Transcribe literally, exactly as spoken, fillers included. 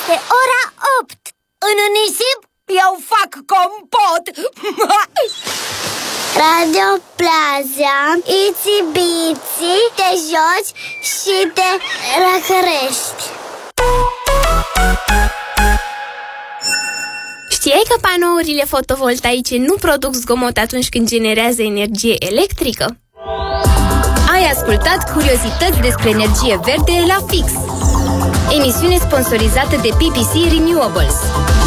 Este ora opt. În nisip eu fac compot. Radio Plaza, Itsy Bitsy, te joci și te răcărești. Știai că panourile fotovoltaice nu produc zgomot atunci când generează energie electrică? Ai ascultat curiozități despre energie verde la Fix, emisiune sponsorizată de P P C Renewables.